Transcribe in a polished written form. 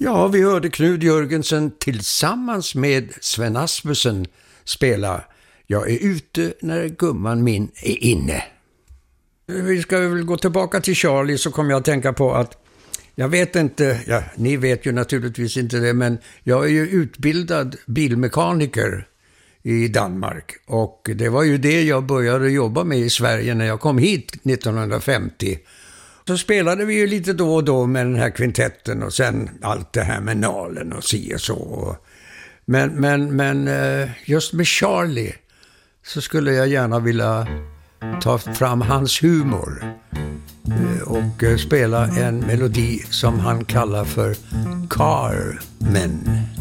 Ja, vi hörde Knud Jörgensen tillsammans med Sven Asmussen spela Jag är ute när gumman min är inne. Vi ska väl gå tillbaka till Charlie, så kommer jag att tänka på att jag vet inte, ja, ni vet ju naturligtvis inte det, men jag är ju utbildad bilmekaniker i Danmark, och det var ju det jag började jobba med i Sverige när jag kom hit 1950. Så spelade vi ju lite då och då med den här kvintetten och sen allt det här med Nalen och si och så. Men just med Charlie så skulle jag gärna vilja ta fram hans humor och spela en melodi som han kallar för Carmen.